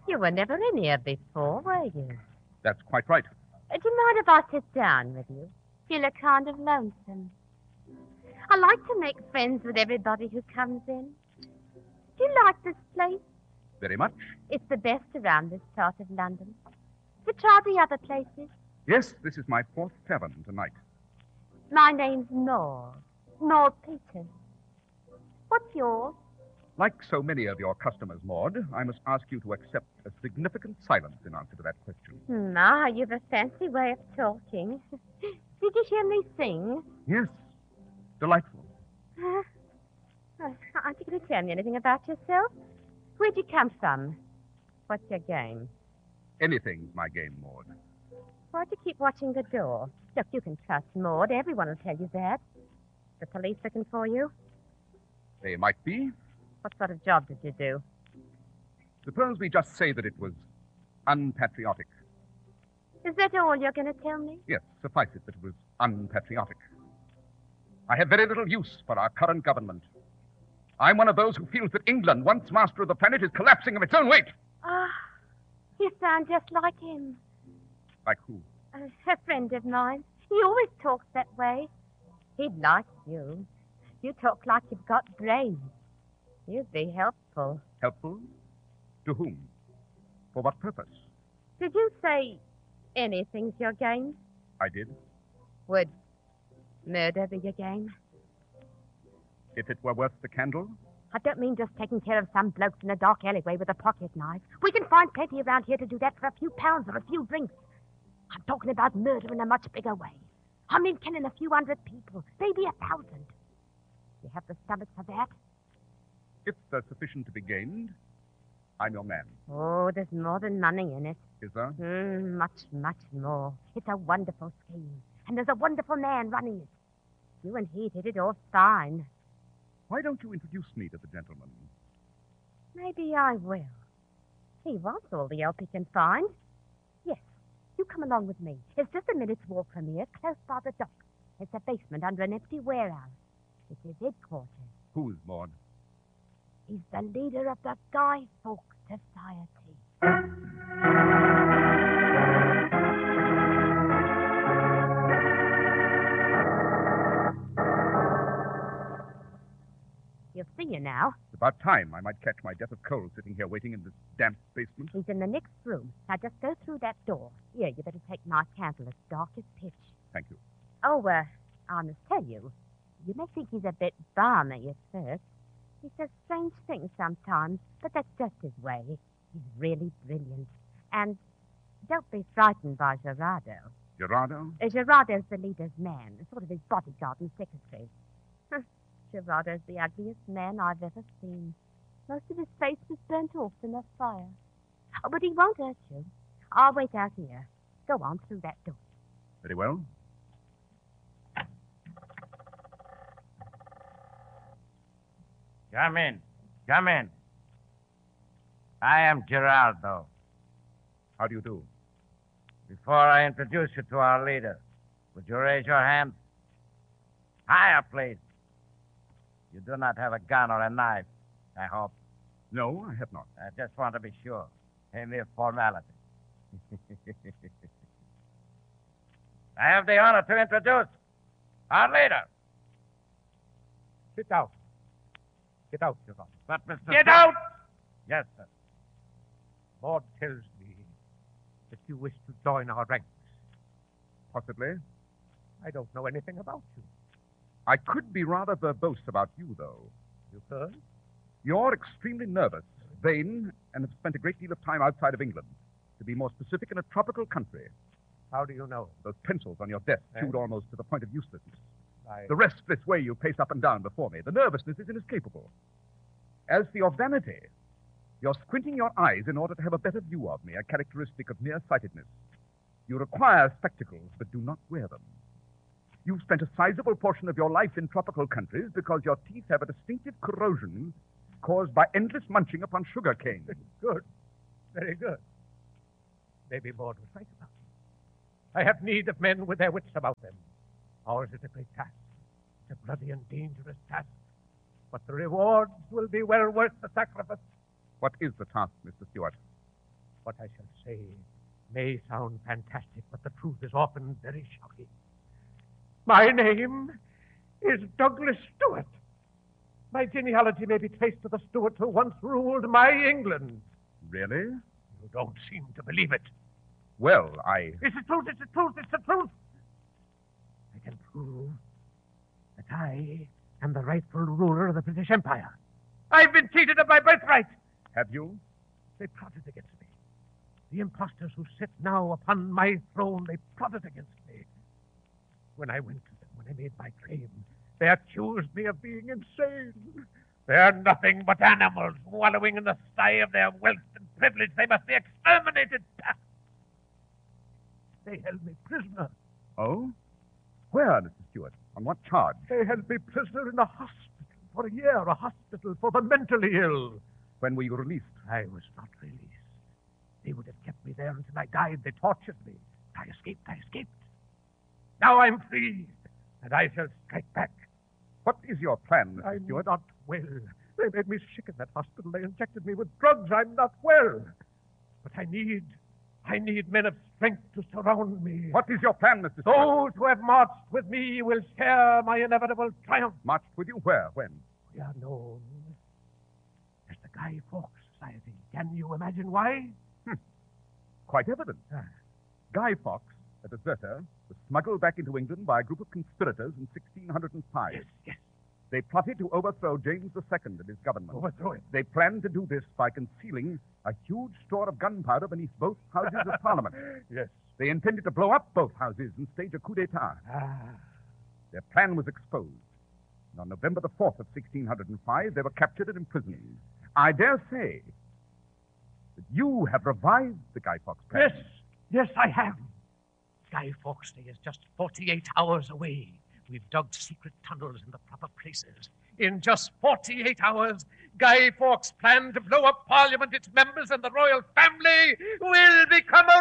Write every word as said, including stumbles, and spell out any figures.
You were never in here before, were you? That's quite right. Uh, do you mind if I sit down with you? You look kind of lonesome. I like to make friends with everybody who comes in. Do you like this place? Very much. It's the best around this part of London. Have you tried the other places? Yes, this is my fourth tavern tonight. My name's Maud. Maud Peters. What's yours? Like so many of your customers, Maud, I must ask you to accept a significant silence in answer to that question. My, you've a fancy way of talking. Did you hear me sing? Yes. Delightful. Uh, oh, aren't you going to tell me anything about yourself? Where'd you come from? What's your game? Anything's my game, Maud. Why'd you keep watching the door? Look, you can trust Maud. Everyone will tell you that. The police looking for you? They might be. What sort of job did you do? Suppose we just say that it was unpatriotic. Is that all you're going to tell me? Yes, suffice it that it was unpatriotic. I have very little use for our current government. I'm one of those who feels that England, once master of the planet, is collapsing of its own weight. Ah, you sound just like him. Like who? Uh, a friend of mine. He always talks that way. He'd like you. You talk like you've got brains. You'd be helpful. Helpful? To whom? For what purpose? Did you say anything's your game? I did. Would murder be your game? If it were worth the candle? I don't mean just taking care of some blokes in a dark alleyway with a pocket knife. We can find plenty around here to do that for a few pounds or a few drinks. I'm talking about murder in a much bigger way. I mean killing a few hundred people, maybe a thousand. You have the stomach for that? If there's sufficient to be gained, I'm your man. Oh, there's more than money in it. Is there? Mm, much, much more. It's a wonderful scheme. And there's a wonderful man running it. You and he did it all fine. Why don't you introduce me to the gentleman? Maybe I will. He wants all the help he can find. Yes, you come along with me. It's just a minute's walk from here, close by the dock. It's a basement under an empty warehouse. It's his headquarters. Who's Maud? He's the leader of the Guy Fawkes Society. You'll see you now. It's about time I might catch my death of cold sitting here waiting in this damp basement. He's in the next room. Now just go through that door. Here, you better take my candle. It's dark as pitch. Thank you. Oh, uh, I must tell you, you may think he's a bit balmy at first. He says strange things sometimes, but that's just his way. He's really brilliant. And don't be frightened by Gerardo. Gerardo? Uh, Gerardo's the leader's man, sort of his bodyguard and secretary. Gerardo's the ugliest man I've ever seen. Most of his face was burnt off in a fire. Oh, but he won't hurt you. I'll wait out here. Go on through that door. Very well. Come in. Come in. I am Gerardo. How do you do? Before I introduce you to our leader, would you raise your hand? Higher, please. You do not have a gun or a knife, I hope. No, I have not. I just want to be sure. A mere formality. I have the honor to introduce our leader. Sit down. Get out, Your Honor. But, Mister Get Fo- out! Yes, sir. Maud tells me that you wish to join our ranks. Possibly. I don't know anything about you. I could be rather verbose about you, though. You've heard? You're extremely nervous, vain, and have spent a great deal of time outside of England. To be more specific, in a tropical country. How do you know? Those pencils on your desk, Eh? chewed almost to the point of uselessness. I... The restless way you pace up and down before me. The nervousness is inescapable. As for your vanity, you're squinting your eyes in order to have a better view of me, a characteristic of nearsightedness. You require spectacles, but do not wear them. You've spent a sizable portion of your life in tropical countries because your teeth have a distinctive corrosion caused by endless munching upon sugar cane. Good. Very good. Maybe Maud was right about me. I have need of men with their wits about them. Ours is a great task. It's a bloody and dangerous task. But the rewards will be well worth the sacrifice. What is the task, Mister Stewart? What I shall say may sound fantastic, but the truth is often very shocking. My name is Douglas Stewart. My genealogy may be traced to the Stuarts who once ruled my England. Really? You don't seem to believe it. Well, I... It's the truth, it's the truth, it's the truth. I can prove that I am the rightful ruler of the British Empire. I've been cheated of my birthright. Have you? They plotted against me. The impostors who sit now upon my throne, they plotted against me. When I went to them, when I made my claim, they accused me of being insane. They are nothing but animals wallowing in the sty of their wealth and privilege. They must be exterminated. They held me prisoner. Oh? Where, Mister Stewart? On what charge? They held me prisoner in a hospital for a year, a hospital for the mentally ill. When were you released? I was not released. They would have kept me there until I died. They tortured me. I escaped, I escaped. Now I'm free, and I shall strike back. What is your plan, Mister I'm Stewart? not well. They made me sick in that hospital. They injected me with drugs. I'm not well. But I need, I need men of strength to surround me. What is your plan, Mister Stewart? Those who have marched with me will share my inevitable triumph. Marched with you where? When? We are known as the Guy Fawkes Society. Can you imagine why? Hmm. Quite evident. Ah. Guy Fawkes, a deserter, was smuggled back into England by a group of conspirators in sixteen oh five. Yes, yes. They plotted to overthrow James the Second and his government. Overthrow him. They planned to do this by concealing a huge store of gunpowder beneath both houses of Parliament. Yes. They intended to blow up both houses and stage a coup d'etat. Ah. Their plan was exposed. And on November the fourth of sixteen oh five, they were captured and imprisoned. I dare say that you have revived the Guy Fawkes plan. Yes, yes, I have. Guy Fawkes Day is just forty-eight hours away. We've dug secret tunnels in the proper places. In just forty-eight hours, Guy Fawkes' plan to blow up Parliament, its members, and the royal family will become a